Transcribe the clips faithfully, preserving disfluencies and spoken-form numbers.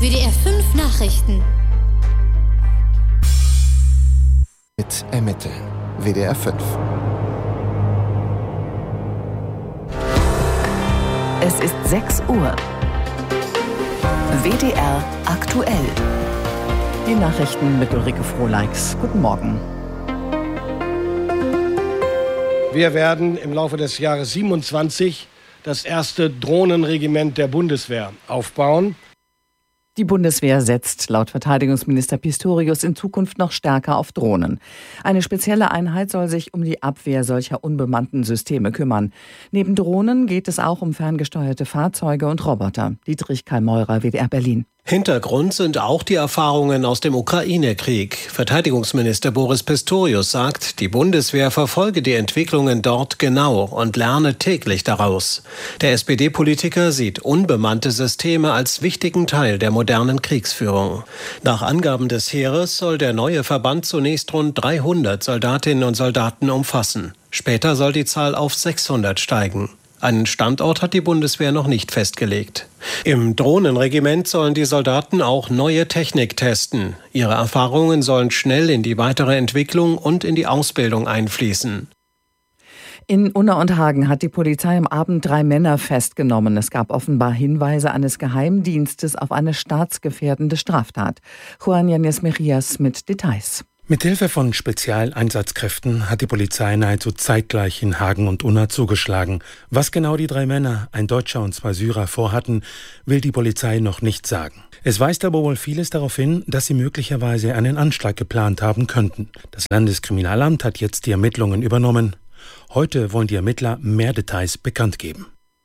W D R fünf Nachrichten. Mit Ermitteln. W D R fünf. Es ist sechs Uhr. W D R aktuell. Die Nachrichten mit Ulrike Frohleix. Guten Morgen. Wir werden im Laufe des Jahres siebenundzwanzig das erste Drohnenregiment der Bundeswehr aufbauen. Die Bundeswehr setzt laut Verteidigungsminister Pistorius in Zukunft noch stärker auf Drohnen. Eine spezielle Einheit soll sich um die Abwehr solcher unbemannten Systeme kümmern. Neben Drohnen geht es auch um ferngesteuerte Fahrzeuge und Roboter. Dietrich Karl-Meurer, W D R Berlin. Hintergrund sind auch die Erfahrungen aus dem Ukraine-Krieg. Verteidigungsminister Boris Pistorius sagt, die Bundeswehr verfolge die Entwicklungen dort genau und lerne täglich daraus. Der S P D-Politiker sieht unbemannte Systeme als wichtigen Teil der modernen Kriegsführung. Nach Angaben des Heeres soll der neue Verband zunächst rund dreihundert Soldatinnen und Soldaten umfassen. Später soll die Zahl auf sechshundert steigen. Einen Standort hat die Bundeswehr noch nicht festgelegt. Im Drohnenregiment sollen die Soldaten auch neue Technik testen. Ihre Erfahrungen sollen schnell in die weitere Entwicklung und in die Ausbildung einfließen. In Unna und Hagen hat die Polizei am Abend drei Männer festgenommen. Es gab offenbar Hinweise eines Geheimdienstes auf eine staatsgefährdende Straftat. Juan Yanes Merias mit Details. Mithilfe von Spezialeinsatzkräften hat die Polizei nahezu zeitgleich in Hagen und Unna zugeschlagen. Was genau die drei Männer, ein Deutscher und zwei Syrer, vorhatten, will die Polizei noch nicht sagen. Es weist aber wohl vieles darauf hin, dass sie möglicherweise einen Anschlag geplant haben könnten. Das Landeskriminalamt hat jetzt die Ermittlungen übernommen. Heute wollen die Ermittler mehr Details bekannt geben.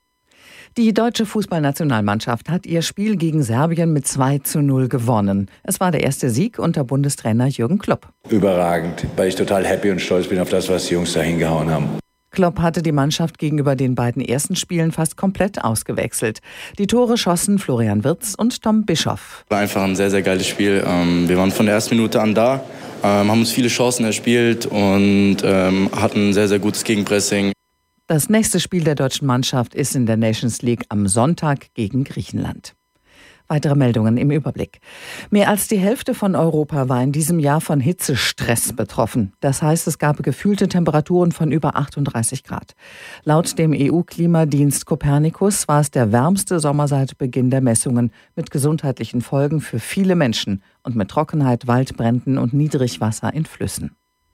Die deutsche Fußballnationalmannschaft hat ihr Spiel gegen Serbien mit zwei zu null gewonnen. Es war der erste Sieg unter Bundestrainer Jürgen Klopp. Überragend, weil ich total happy und stolz bin auf das, was die Jungs da hingehauen haben. Klopp hatte die Mannschaft gegenüber den beiden ersten Spielen fast komplett ausgewechselt. Die Tore schossen Florian Wirtz und Tom Bischoff. War einfach ein sehr, sehr geiles Spiel. Wir waren von der ersten Minute an da, haben uns viele Chancen erspielt und hatten ein sehr, sehr gutes Gegenpressing. Das nächste Spiel der deutschen Mannschaft ist in der Nations League am Sonntag gegen Griechenland. Weitere Meldungen im Überblick. Mehr als die Hälfte von Europa war in diesem Jahr von Hitzestress betroffen. Das heißt, es gab gefühlte Temperaturen von über achtunddreißig Grad. Laut dem E U-Klimadienst Copernicus war es der wärmste Sommer seit Beginn der Messungen mit gesundheitlichen Folgen für viele Menschen und mit Trockenheit, Waldbränden und Niedrigwasser in Flüssen.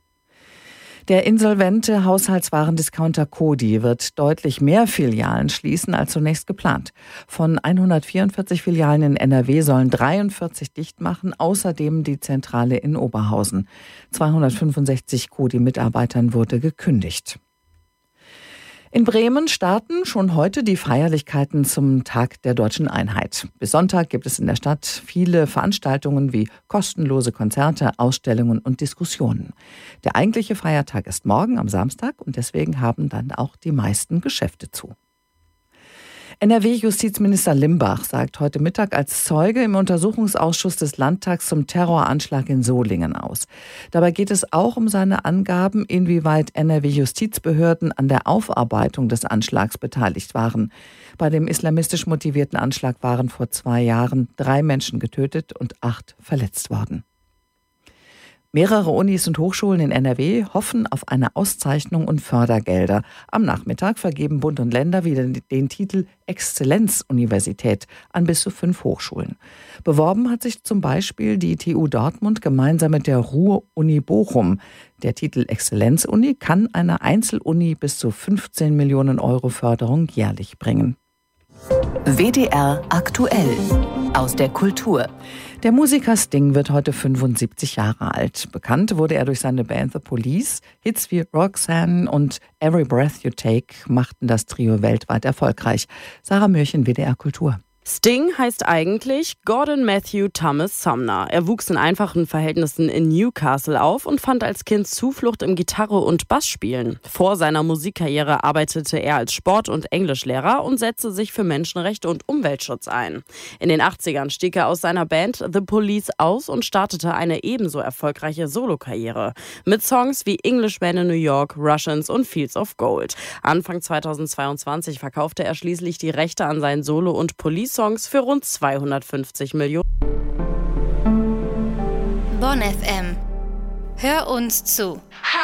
Der insolvente Haushaltswarendiscounter Coty wird deutlich mehr Filialen schließen als zunächst geplant. Von hundertvierundvierzig Filialen in N R W sollen dreiundvierzig dicht machen, außerdem die Zentrale in Oberhausen. zweihundertfünfundsechzig Coty-Mitarbeitern wurde gekündigt. In Bremen starten schon heute die Feierlichkeiten zum Tag der Deutschen Einheit. Bis Sonntag gibt es in der Stadt viele Veranstaltungen wie kostenlose Konzerte, Ausstellungen und Diskussionen. Der eigentliche Feiertag ist morgen am Samstag und deswegen haben dann auch die meisten Geschäfte zu. N R W-Justizminister Limbach sagt heute Mittag als Zeuge im Untersuchungsausschuss des Landtags zum Terroranschlag in Solingen aus. Dabei geht es auch um seine Angaben, inwieweit N R W-Justizbehörden an der Aufarbeitung des Anschlags beteiligt waren. Bei dem islamistisch motivierten Anschlag waren vor zwei Jahren drei Menschen getötet und acht verletzt worden. Mehrere Unis und Hochschulen in N R W hoffen auf eine Auszeichnung und Fördergelder. Am Nachmittag vergeben Bund und Länder wieder den Titel Exzellenzuniversität an bis zu fünf Hochschulen. Beworben hat sich zum Beispiel die T U Dortmund gemeinsam mit der Ruhr-Uni Bochum. Der Titel Exzellenzuni kann einer Einzeluni bis zu fünfzehn Millionen Euro Förderung jährlich bringen. W D R aktuell aus der Kultur. Der Musiker Sting wird heute fünfundsiebzig Jahre alt. Bekannt wurde er durch seine Band The Police. Hits wie Roxanne und Every Breath You Take machten das Trio weltweit erfolgreich. Sarah Mürchen, W D R Kultur. Sting heißt eigentlich Gordon Matthew Thomas Sumner. Er wuchs in einfachen Verhältnissen in Newcastle auf und fand als Kind Zuflucht im Gitarre- und Bassspielen. Vor seiner Musikkarriere arbeitete er als Sport- und Englischlehrer und setzte sich für Menschenrechte und Umweltschutz ein. In den achtzigern stieg er aus seiner Band The Police aus und startete eine ebenso erfolgreiche Solokarriere. Mit Songs wie Englishman in New York, Russians und Fields of Gold. Anfang zweitausendzweiundzwanzig verkaufte er schließlich die Rechte an seinen Solo- und Police-Songs für rund zweihundertfünfzig Millionen. Bonn F M. Hör uns zu.